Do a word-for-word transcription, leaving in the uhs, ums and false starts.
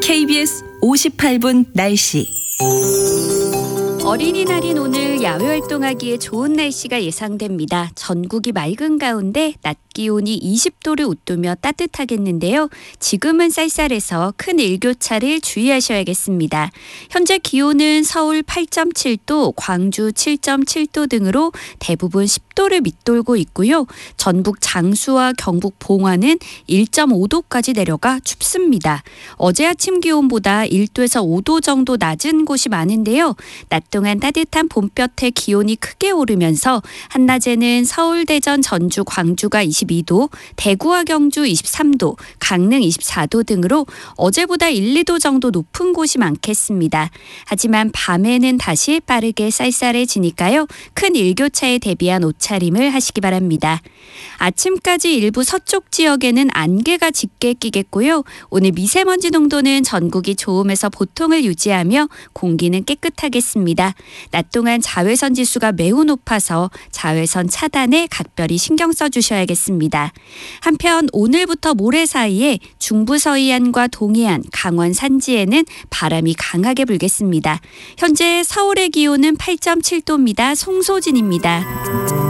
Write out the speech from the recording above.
케이비에스 오십팔 분 날씨. 어린이날인 오늘 야외 활동하기에 좋은 날씨가 예상됩니다. 전국이 맑은 가운데 낮 기온이 이십 도를 웃도며 따뜻하겠는데요. 지금은 쌀쌀해서 큰 일교차를 주의하셔야겠습니다. 현재 기온은 서울 팔 점 칠 도, 광주 칠 점 칠 도 등으로 대부분 십 도를 밑돌고 있고요. 전북 장수와 경북 봉화는 일 점 오 도까지 내려가 춥습니다. 어제 아침 기온보다 일 도에서 오 도 정도 낮은 곳이 많은데요. 낮 동안 따뜻한 봄볕에 기온이 크게 오르면서 한낮에는 서울, 대전, 전주, 광주가 이십이 도, 대구와 경주 이십삼 도, 강릉 이십사 도 등으로 어제보다 일, 이 도 정도 높은 곳이 많겠습니다. 하지만 밤에는 다시 빠르게 쌀쌀해지니까요. 큰 일교차에 대비한 옷차림을 하시기 바랍니다. 아침까지 일부 서쪽 지역에는 안개가 짙게 끼겠고요. 오늘 미세먼지 농도는 전국이 좋음에서 보통을 유지하며 공기는 깨끗하겠습니다. 낮 동안 자외선 지수가 매우 높아서 자외선 차단에 각별히 신경 써주셔야겠습니다. 한편 오늘부터 모레 사이에 중부 서해안과 동해안, 강원 산지에는 바람이 강하게 불겠습니다. 현재 서울의 기온은 팔 점 칠 도입니다. 송소진입니다.